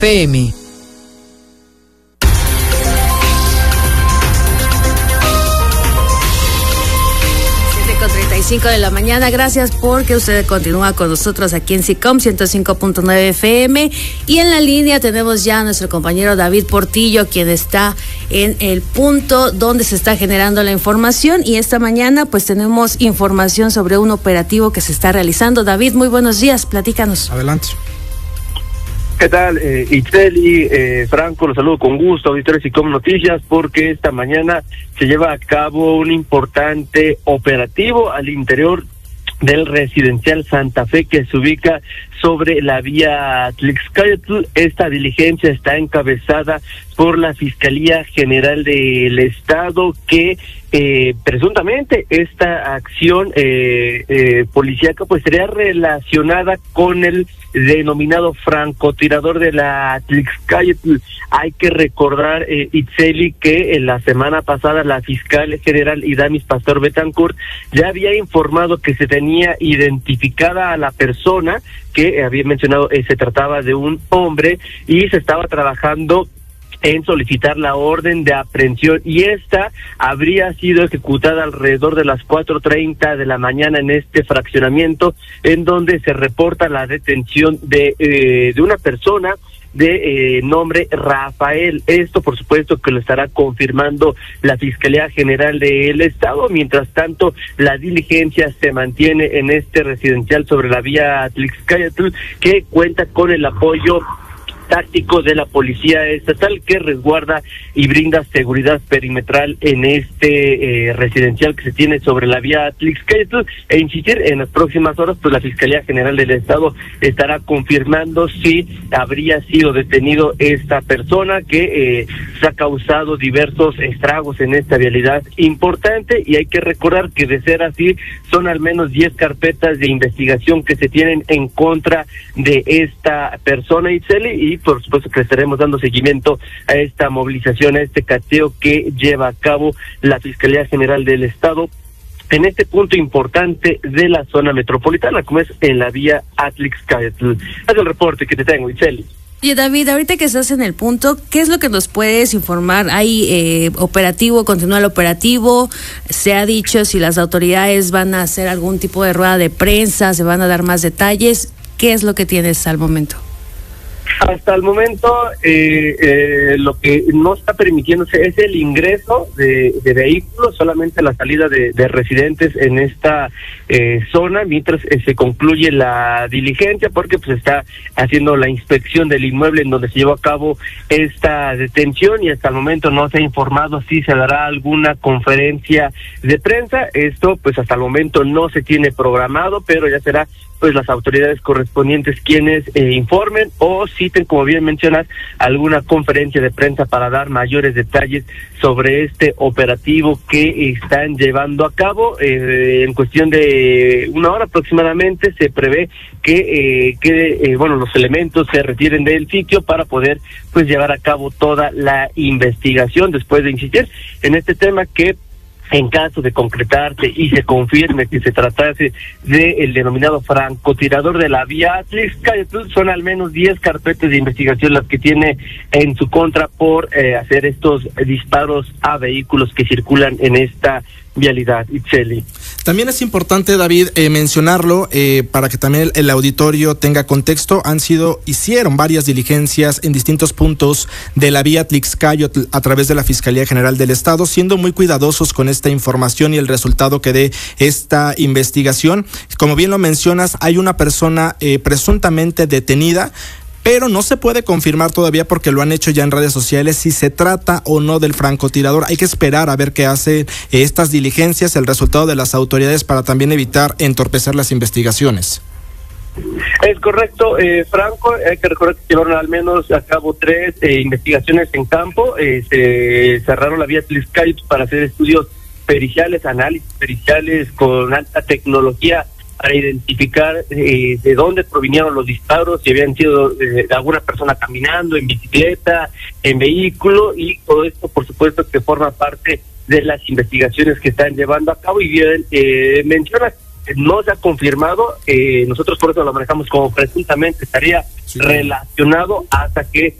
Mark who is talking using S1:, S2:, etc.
S1: PM.
S2: 7:35 de la mañana. Gracias porque usted continúa con nosotros aquí en SICOM 105.9 FM. Y en la línea tenemos ya a nuestro compañero David Portillo, quien está en el punto donde se está generando la información. Y esta mañana pues tenemos información sobre un operativo que se está realizando. David, muy buenos días, platícanos.
S3: Adelante.
S4: ¿Qué tal, Itzel Franco? Los saludo con gusto, auditores SICOM Noticias, porque esta mañana se lleva a cabo un importante operativo al interior del residencial Santa Fe, que se ubica sobre la vía Tlaxcala. Esta diligencia está encabezada por la Fiscalía General del Estado, que presuntamente esta acción policíaca pues sería relacionada con el denominado francotirador de la Tlaxcala. Hay que recordar, Itzeli, que en la semana pasada la fiscal general Idamis Pastor Betancourt ya había informado que se tenía identificada a la persona que había mencionado. Se trataba de un hombre y se estaba trabajando en solicitar la orden de aprehensión, y esta habría sido ejecutada alrededor de las 4:30 de la mañana en este fraccionamiento, en donde se reporta la detención de una persona de nombre Rafael. Esto, por supuesto, que lo estará confirmando la Fiscalía General del Estado. Mientras tanto, la diligencia se mantiene en este residencial sobre la vía Tlaxcala, que cuenta con el apoyo táctico de la Policía Estatal, que resguarda y brinda seguridad perimetral en este residencial que se tiene sobre la vía Tlaxcala. E insistir, en las próximas horas pues la Fiscalía General del Estado estará confirmando si habría sido detenido esta persona que se ha causado diversos estragos en esta vialidad importante. Y hay que recordar que, de ser así, son al menos 10 carpetas de investigación que se tienen en contra de esta persona, Itzeli, y por supuesto que estaremos dando seguimiento a esta movilización, a este cateo que lleva a cabo la Fiscalía General del Estado en este punto importante de la zona metropolitana, como es en la vía Tlaxcala. Haz el reporte que te tengo, Itzeli.
S2: Oye, David, ahorita que estás en el punto, ¿qué es lo que nos puedes informar? ¿Hay operativo, continúa el operativo? ¿Se ha dicho si las autoridades van a hacer algún tipo de rueda de prensa? ¿Se van a dar más detalles? ¿Qué es lo que tienes al momento?
S4: Hasta el momento, lo que no está permitiéndose es el ingreso de vehículos, solamente la salida de residentes en esta zona, mientras se concluye la diligencia, porque pues está haciendo la inspección del inmueble en donde se llevó a cabo esta detención, y hasta el momento no se ha informado si se dará alguna conferencia de prensa. Esto pues hasta el momento no se tiene programado, pero ya será pues las autoridades correspondientes quienes informen o citen, como bien mencionas, alguna conferencia de prensa para dar mayores detalles sobre este operativo que están llevando a cabo. En cuestión de una hora aproximadamente se prevé que los elementos se retiren del sitio para poder pues llevar a cabo toda la investigación, después de insistir en este tema que, en caso de concretarse y se confirme que se tratase del denominado francotirador de la vía Tlaxcala, son al menos 10 carpetas de investigación las que tiene en su contra por hacer estos disparos a vehículos que circulan en esta vialidad. Itzeli.
S3: También es importante, David, mencionarlo para que también el auditorio tenga contexto. Hicieron varias diligencias en distintos puntos de la vía Tlaxcala a través de la Fiscalía General del Estado, siendo muy cuidadosos con esta información y el resultado que dé esta investigación. Como bien lo mencionas, hay una persona presuntamente detenida, pero no se puede confirmar todavía, porque lo han hecho ya en redes sociales, si se trata o no del francotirador. Hay que esperar a ver qué hacen estas diligencias, el resultado de las autoridades, para también evitar entorpecer las investigaciones.
S4: Es correcto, Franco. Hay que recordar que llevaron al menos a cabo 3 investigaciones en campo. Se cerraron la vía Tlaxcala para hacer estudios periciales, análisis periciales con alta tecnología, para identificar de dónde provinieron los disparos, si habían sido de alguna persona caminando, en bicicleta, en vehículo, y todo esto, por supuesto, que forma parte de las investigaciones que están llevando a cabo. Y bien, mencionas no se ha confirmado, nosotros por eso lo manejamos como presuntamente estaría relacionado hasta que